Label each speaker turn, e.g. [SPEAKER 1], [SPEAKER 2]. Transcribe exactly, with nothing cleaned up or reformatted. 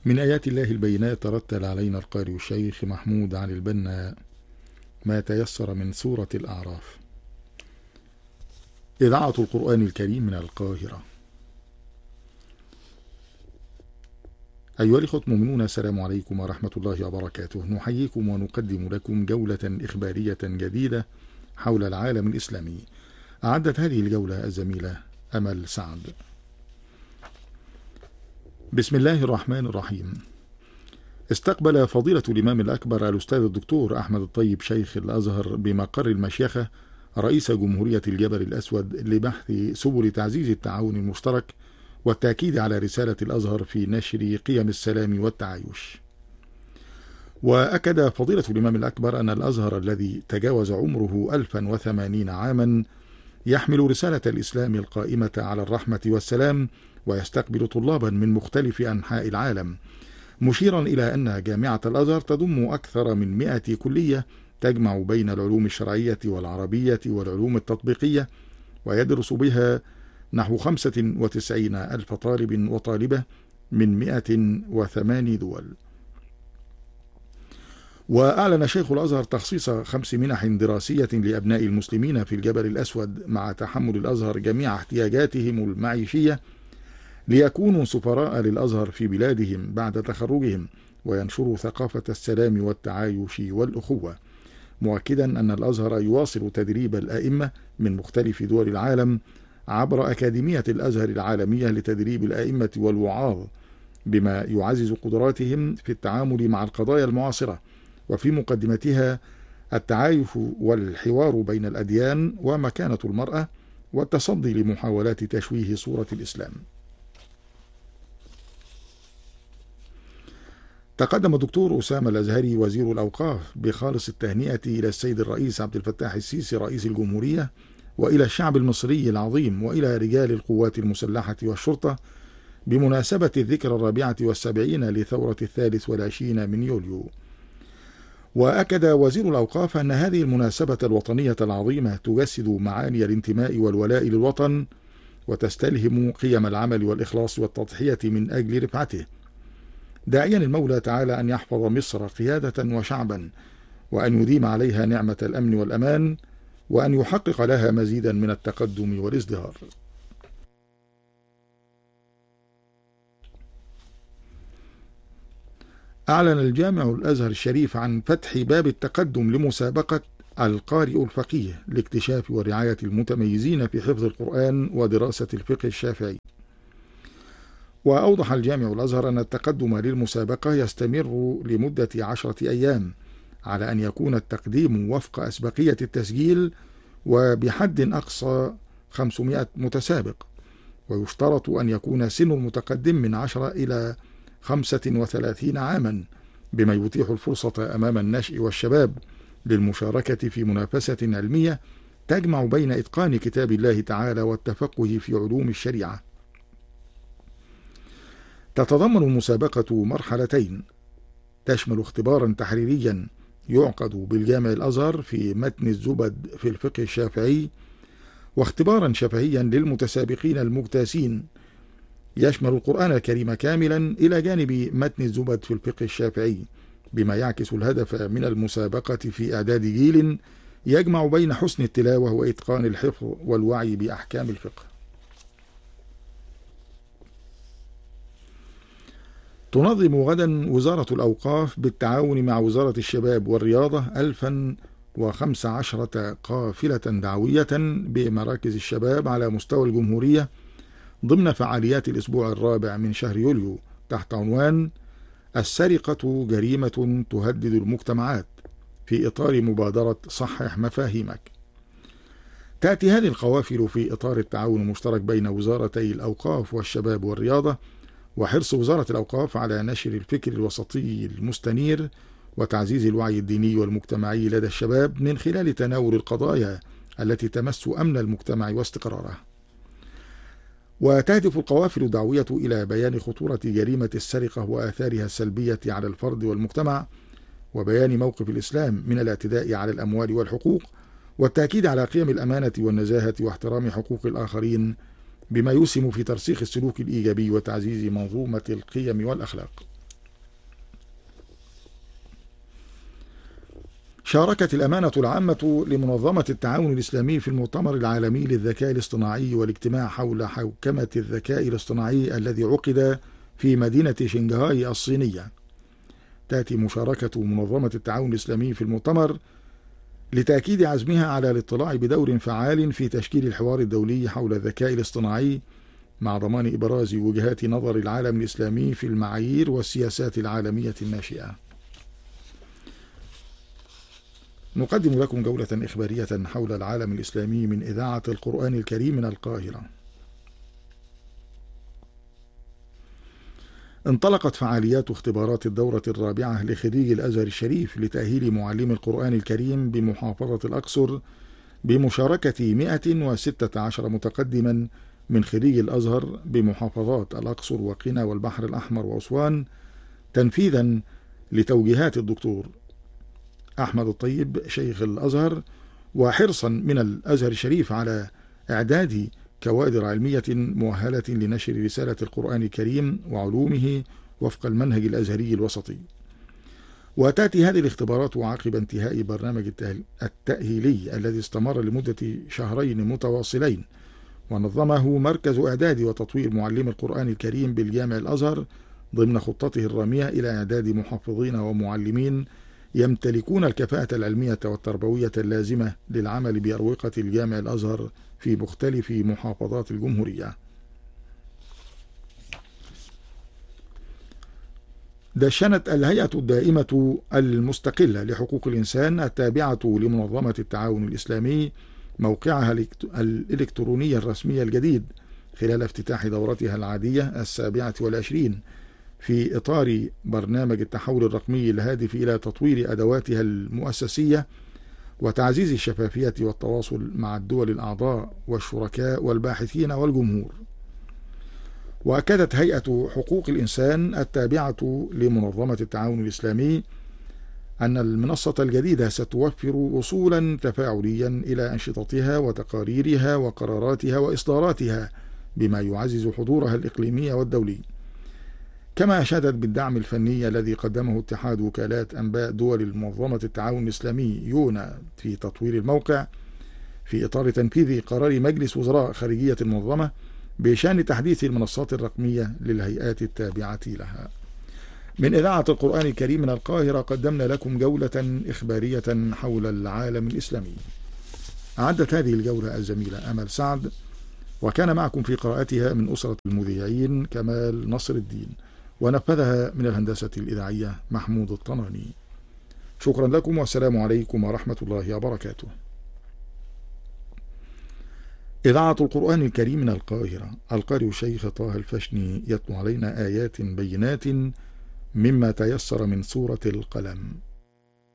[SPEAKER 1] من آيات الله البينات رتل علينا القارئ الشيخ محمود علي البنا ما تيسر من سورة الأعراف. إذاعة القرآن الكريم من القاهرة. أيها الإخوة المؤمنون، السلام عليكم ورحمة الله وبركاته. نحييكم ونقدم لكم جولة إخبارية جديدة حول العالم الإسلامي. أعدت هذه الجولة الزميلة أمل سعد. بسم الله الرحمن الرحيم. استقبل فضيلة الإمام الأكبر الأستاذ الدكتور أحمد الطيب شيخ الأزهر بمقر المشيخة رئيس جمهورية الجبل الأسود لبحث سبل تعزيز التعاون المشترك والتأكيد على رسالة الأزهر في نشر قيم السلام والتعايش. وأكد فضيلة الإمام الأكبر أن الأزهر الذي تجاوز عمره ألفا وثمانين عاما يحمل رسالة الإسلام القائمة على الرحمة والسلام، ويستقبل طلابا من مختلف أنحاء العالم، مشيرا إلى أن جامعة الأزهر تضم أكثر من مئة كلية تجمع بين العلوم الشرعية والعربية والعلوم التطبيقية، ويدرس بها نحو خمسة وتسعين ألف طالب وطالبة من مئة وثمان دول. وأعلن شيخ الأزهر تخصيص خمس منح دراسية لأبناء المسلمين في الجبل الأسود مع تحمل الأزهر جميع احتياجاتهم المعيشية ليكونوا سفراء للأزهر في بلادهم بعد تخرجهم، وينشروا ثقافة السلام والتعايش والأخوة، مؤكدا أن الأزهر يواصل تدريب الأئمة من مختلف دول العالم عبر أكاديمية الأزهر العالمية لتدريب الأئمة والوعاظ، بما يعزز قدراتهم في التعامل مع القضايا المعاصرة، وفي مقدمتها التعايش والحوار بين الأديان ومكانة المرأة والتصدي لمحاولات تشويه صورة الإسلام. تقدم الدكتور أسامة الأزهري وزير الأوقاف بخالص التهنئة إلى السيد الرئيس عبد الفتاح السيسي رئيس الجمهورية، وإلى الشعب المصري العظيم، وإلى رجال القوات المسلحة والشرطة بمناسبة الذكرى الرابعة والسبعين لثورة الثالث والعشرين من يوليو. وأكد وزير الأوقاف أن هذه المناسبة الوطنية العظيمة تجسد معاني الانتماء والولاء للوطن، وتستلهم قيم العمل والإخلاص والتضحية من أجل رفعته، داعيا المولى تعالى أن يحفظ مصر قيادة وشعبا، وأن يديم عليها نعمة الأمن والأمان، وأن يحقق لها مزيدا من التقدم والازدهار. أعلن الجامع الأزهر الشريف عن فتح باب التقدم لمسابقة القارئ الفقيه لاكتشاف ورعاية المتميزين في حفظ القرآن ودراسة الفقه الشافعي. وأوضح الجامع الأزهر أن التقدم للمسابقة يستمر لمدة عشرة أيام، على أن يكون التقديم وفق أسبقية التسجيل وبحد أقصى خمسمائة متسابق، ويشترط أن يكون سن المتقدم من عشرة إلى خمسة وثلاثين عاما، بما يتيح الفرصة أمام النشء والشباب للمشاركة في منافسة علمية تجمع بين إتقان كتاب الله تعالى والتفقه في علوم الشريعة. تتضمن المسابقة مرحلتين، تشمل اختبارا تحريريا يعقد بالجامع الأزهر في متن الزبد في الفقه الشافعي، واختبارا شفهيا للمتسابقين المجتازين يشمل القرآن الكريم كاملا إلى جانب متن الزبد في الفقه الشافعي، بما يعكس الهدف من المسابقة في إعداد جيل يجمع بين حسن التلاوة وإتقان الحفظ والوعي بأحكام الفقه. تنظم غدا وزارة الأوقاف بالتعاون مع وزارة الشباب والرياضة ألفا وخمس عشرة قافلة دعوية بمراكز الشباب على مستوى الجمهورية ضمن فعاليات الأسبوع الرابع من شهر يوليو، تحت عنوان السرقة جريمة تهدد المجتمعات، في إطار مبادرة صحح مفاهيمك. تأتي هذه القوافل في إطار التعاون المشترك بين وزارتي الأوقاف والشباب والرياضة، وحرص وزارة الأوقاف على نشر الفكر الوسطي المستنير وتعزيز الوعي الديني والمجتمعي لدى الشباب من خلال تناول القضايا التي تمس أمن المجتمع واستقراره. وتهدف القوافل الدعوية إلى بيان خطورة جريمة السرقة وآثارها السلبية على الفرد والمجتمع، وبيان موقف الإسلام من الاعتداء على الأموال والحقوق، والتأكيد على قيم الأمانة والنزاهة واحترام حقوق الآخرين، بما يسهم في ترسيخ السلوك الإيجابي وتعزيز منظومة القيم والأخلاق. شاركت الأمانة العامة لمنظمة التعاون الإسلامي في المؤتمر العالمي للذكاء الاصطناعي والاجتماع حول حوكمة الذكاء الاصطناعي الذي عقد في مدينة شنغهاي الصينية. تأتي مشاركة منظمة التعاون الإسلامي في المؤتمر لتأكيد عزمها على الاطلاع بدور فعال في تشكيل الحوار الدولي حول الذكاء الاصطناعي، مع ضمان إبراز وجهات نظر العالم الإسلامي في المعايير والسياسات العالمية الناشئة. نقدم لكم جولة إخبارية حول العالم الإسلامي من إذاعة القرآن الكريم من القاهرة. انطلقت فعاليات اختبارات الدورة الرابعة لخريج الأزهر الشريف لتأهيل معلم القرآن الكريم بمحافظة الأقصر بمشاركة مئة وستة عشر متقدما من خريج الأزهر بمحافظات الأقصر وقنا والبحر الأحمر وأسوان، تنفيذا لتوجيهات الدكتور أحمد الطيب شيخ الأزهر، وحرصا من الأزهر الشريف على إعداد كوادر علمية مؤهلة لنشر رسالة القرآن الكريم وعلومه وفق المنهج الأزهري الوسطي. وتأتي هذه الاختبارات عقب انتهاء برنامج التأهيلي الذي استمر لمدة شهرين متواصلين، ونظمه مركز إعداد وتطوير معلم القرآن الكريم بالجامع الأزهر ضمن خطته الرامية إلى إعداد محفظين ومعلمين يمتلكون الكفاءة العلمية والتربوية اللازمة للعمل بأروقة الجامع الأزهر في مختلف محافظات الجمهورية. دشنت الهيئة الدائمة المستقلة لحقوق الإنسان التابعة لمنظمة التعاون الإسلامي موقعها الإلكتروني الرسمي الجديد خلال افتتاح دورتها العادية السابعة والعشرين في إطار برنامج التحول الرقمي الهادف إلى تطوير أدواتها المؤسسية وتعزيز الشفافية والتواصل مع الدول الأعضاء والشركاء والباحثين والجمهور. وأكدت هيئة حقوق الإنسان التابعة لمنظمة التعاون الإسلامي أن المنصة الجديدة ستوفر وصولا تفاعليا إلى أنشطتها وتقاريرها وقراراتها وإصداراتها بما يعزز حضورها الإقليمي والدولي. كما أشادت بالدعم الفني الذي قدمه اتحاد وكالات أنباء دول منظمة التعاون الإسلامي يونا في تطوير الموقع في إطار تنفيذ قرار مجلس وزراء خارجية المنظمة بشأن تحديث المنصات الرقمية للهيئات التابعة لها. من إذاعة القرآن الكريم من القاهرة قدمنا لكم جولة إخبارية حول العالم الإسلامي. أعدت هذه الجولة الزميلة أمل سعد، وكان معكم في قراءتها من أسرة المذيعين كمال نصر الدين، ونفذها من الهندسة الإذاعية محمود الطناني. شكرا لكم والسلام عليكم ورحمة الله وبركاته. إذاعة القرآن الكريم من القاهرة، القارئ الشيخ طه الفشني يتلو علينا آيات بينات مما تيسر من سورة القلم.